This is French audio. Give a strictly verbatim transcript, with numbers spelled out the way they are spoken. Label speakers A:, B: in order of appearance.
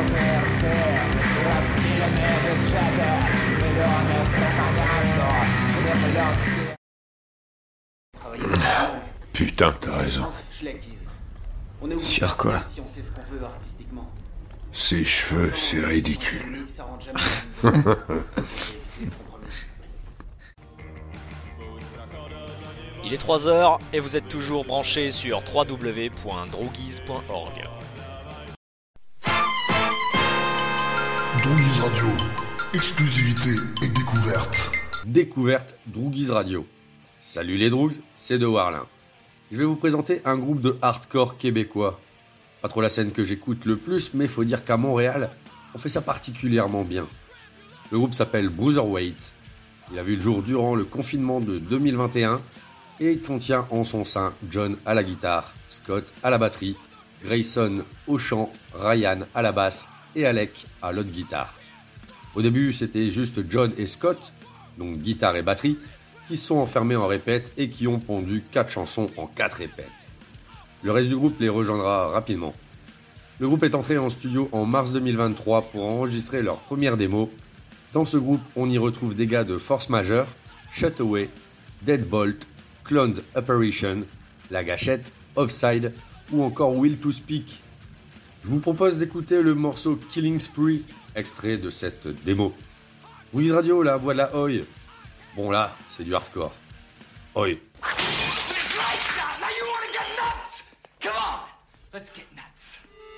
A: Putain, t'as raison.
B: Sur quoi?
A: Ses cheveux, c'est ridicule.
C: Il est trois heures et vous êtes toujours branchés sur w w w point droogies point org.
D: Droogies Radio, exclusivité et découverte.
B: Découverte Droogies Radio. Salut les Droogs, c'est De Warlin. Je vais vous présenter un groupe de hardcore québécois. Pas trop la scène que j'écoute le plus, mais faut dire qu'à Montréal, on fait ça particulièrement bien. Le groupe s'appelle Bruiserweight. Il a vu le jour durant le confinement de deux mille vingt et un et contient en son sein John à la guitare, Scott à la batterie, Grayson au chant, Ryan à la basse et Alec à l'autre guitare. Au début, c'était juste John et Scott, donc guitare et batterie, qui se sont enfermés en répète et qui ont pondu quatre chansons en quatre répètes. Le reste du groupe les rejoindra rapidement. Le groupe est entré en studio en mars deux mille vingt-trois pour enregistrer leur première démo. Dans ce groupe, on y retrouve des gars de Force Majeure, Shut Away, Deadbolt, Cloned Apparition, La Gâchette, Offside ou encore Will to Speak. Je vous propose d'écouter le morceau Killing Spree, extrait de cette démo. Droogies Radio, la voix de la Oi. Bon là, c'est du hardcore. Oi.
E: Now you wanna get nuts? Come on, let's get